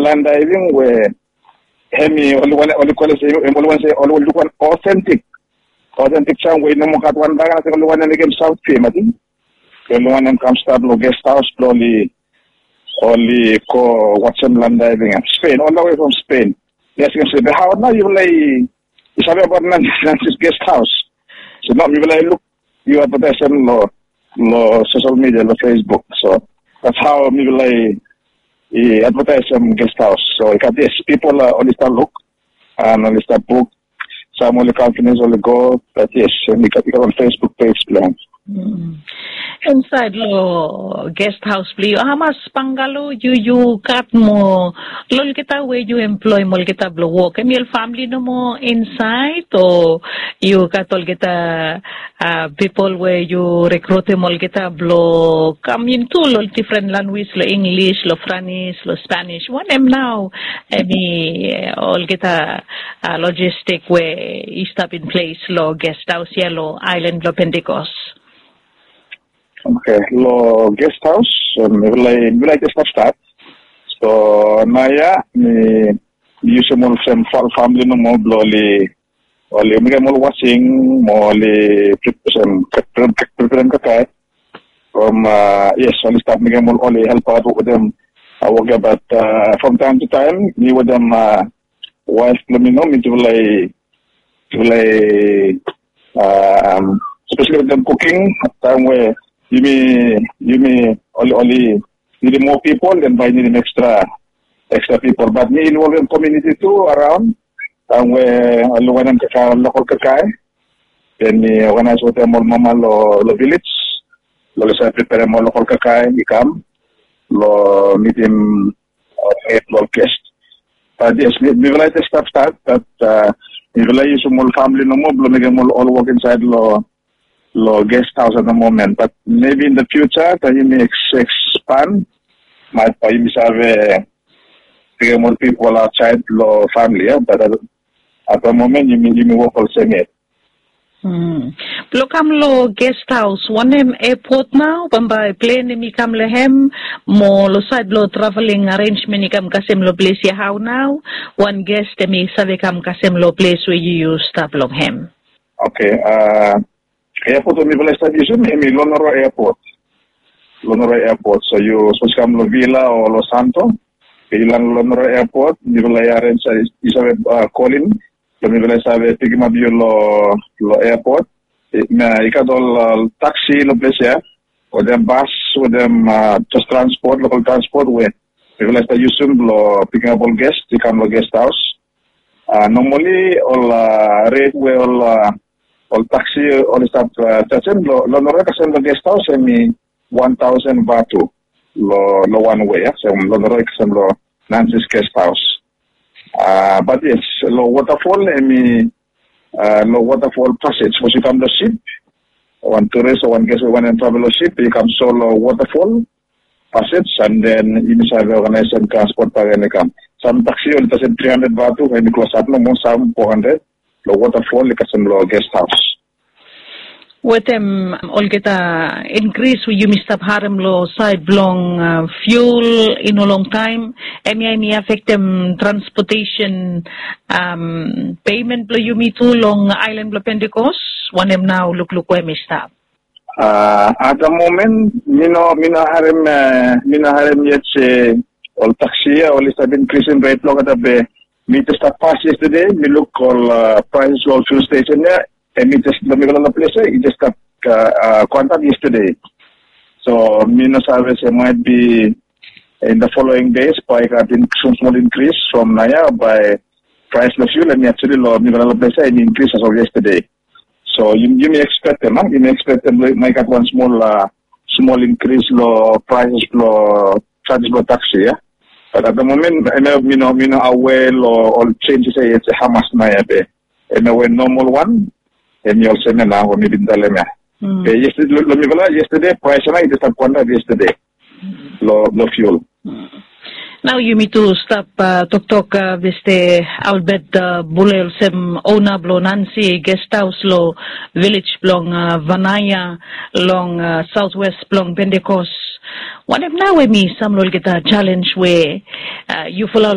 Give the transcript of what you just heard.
land diving where hemi only authentic sound way no mo katwan ba na sa luwan na game South Bay mati. Luwan ng Camstad lo guest house only ko Watson land diving Spain all the way from Spain. Yes, you can say how now you lay isabi about Nancy's guest house. So not you will look you advertise on lo social media lo Facebook. So that's how we will advertise some guest house. So you can this people only start look and only start book. Some only companies only go, but yes, we can on Facebook page plan. Inside lo guest house play, hamas pangalo you cut mo lol kita where you employ mo kita blo work. Emil family no mo inside or you katol kita people where you recruit mo kita blo come into lo different language lo English lo French lo Spanish. One em now all kita logistic where is step in place lo guest house yellow island lo Pentecost. Okay, lo guest house, we like to start. So naya ni use mo some family no mo oli mga mo washing mo oli prepare ka from yes only start mga mo oli help out with them work about from time to time me with them wife let me know me to especially with them cooking time where you may only need more people than by needing extra people. But me involved in community too around where aluwanan ka local kakay. Then me organize with them all mama lo village. Lo sa prepare mo local kakay ikam. Lo meet him lo guest. But yes, we will like to start that we will use small family no more. Lo make mo all work inside lo guest house at the moment, but maybe in the future, can you may expand? Might you have more people outside lo family, yeah? But at the moment, you may work all same it. Lokam lo guest house, one airport now, bamba plane mi kam lehem, mo lo side lo traveling arrangement ni kam kasem lo place ya how now, one guest mi save kam kasem lo place where you use stop lo hem. Okay, airport mi boleh start isu mi Lonoro Airport. So you supposed come lo Villa or Lo Santo. Ilang Lonoro Airport mi boleh arrange isabe calling. So mi boleh sabe pigi mabio lo airport. Na ikadol taxi lo place ya. Or them bus or them just transport local transport we. Mi boleh start isu lo picking up all guests. Ikam lo guest house. Normally all rate we all taxi all start chachen lo nora kasem lo guest house mi 1,000 batu lo one way so lo nora kasem lo Nancy's guest house but yes lo waterfall mi lo waterfall passage so you come the ship one tourist or one guest one and travel ship you come solo waterfall passage and then you have organization transport pa rin come some taxi all kasem 300 batu and close up mo some 400 lo waterfall kasem lo guest house. With them all get increase we you must have harem lo side long fuel in a long time. Any affect them transportation payment lo you me too long island lo Pentecost. One them now look where me stop. At the moment, mina harem yet say all taxi all is have increasing rate long at the me just start pass yesterday. Me look all prices all fuel station there. And me just let me go on the place. It just got contact yesterday. So me service might be in the following days by got some small increase from Naya by price of fuel and actually lo me go on the place and increase as of yesterday. So you may expect them, you may expect them might got one small increase lo prices lo charges lo taxi, yeah. But at the moment, I know aware or changes it's a Hamas Naya be. And a normal one, and you also know when we didn't tell them. Yesterday, price na it is a quantity yesterday. Lo fuel. Now you need to stop talk viste Albert Bulel sem ona blo Nancy guest house lo village blong Vanaya long southwest blong Pentecost. What if now we me some lol get a challenge where you follow